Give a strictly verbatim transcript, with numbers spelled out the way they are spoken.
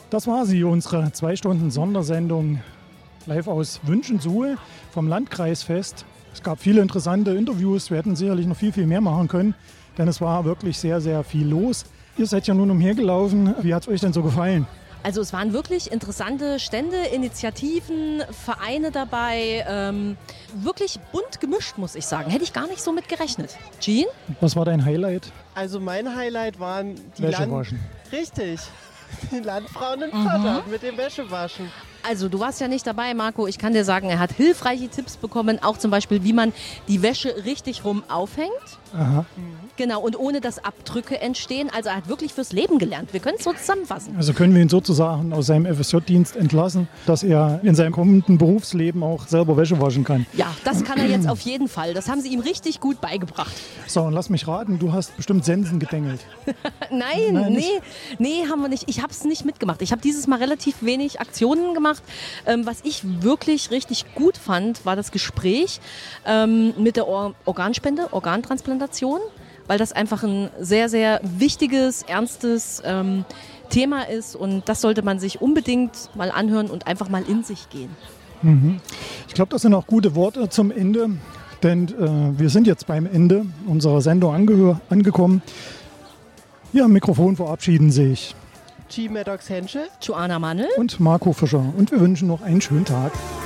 Das war sie, unsere zwei Stunden Sondersendung live aus Wünschensuhl vom Landkreisfest. Es gab viele interessante Interviews. Wir hätten sicherlich noch viel, viel mehr machen können, denn es war wirklich sehr, sehr viel los. Ihr seid ja nun umhergelaufen. Wie hat es euch denn so gefallen? Also es waren wirklich interessante Stände, Initiativen, Vereine dabei. Ähm, wirklich bunt gemischt, muss ich sagen. Hätte ich gar nicht so mit gerechnet. Jean? Was war dein Highlight? Also mein Highlight waren die Wäschewaschen. Land- Richtig. Die Landfrauen in Pattern mit dem Wäschewaschen. Also du warst ja nicht dabei, Marco. Ich kann dir sagen, er hat hilfreiche Tipps bekommen. Auch zum Beispiel, wie man die Wäsche richtig rum aufhängt. Aha. Genau, und ohne dass Abdrücke entstehen. Also er hat wirklich fürs Leben gelernt. Wir können es so zusammenfassen. Also können wir ihn sozusagen aus seinem F S J-Dienst entlassen, dass er in seinem kommenden Berufsleben auch selber Wäsche waschen kann. Ja, das kann er jetzt auf jeden Fall. Das haben sie ihm richtig gut beigebracht. So, und lass mich raten, du hast bestimmt Sensen gedengelt. Nein, Nein, nee, nicht? nee, haben wir nicht. Ich habe es nicht mitgemacht. Ich habe dieses Mal relativ wenig Aktionen gemacht. Ähm, was ich wirklich richtig gut fand, war das Gespräch ähm, mit der Or- Organspende, Organtransplantation, weil das einfach ein sehr, sehr wichtiges, ernstes ähm, Thema ist und das sollte man sich unbedingt mal anhören und einfach mal in sich gehen. Mhm. Ich glaube, das sind auch gute Worte zum Ende, denn äh, wir sind jetzt beim Ende unserer Sendung ange- angekommen. Hier am Mikrofon verabschieden sich G. Maddox Henschel. Joanna Mannel. und Marco Fischer und wir wünschen noch einen schönen Tag.